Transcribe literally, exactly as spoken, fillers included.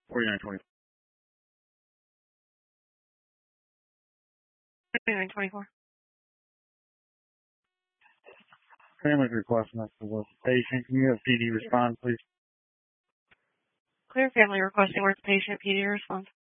forty-nine twenty-four. forty-nine twenty-four. Family's requesting us to work the patient. Can you have P D respond, please? Clear family requesting work the patient. P D response.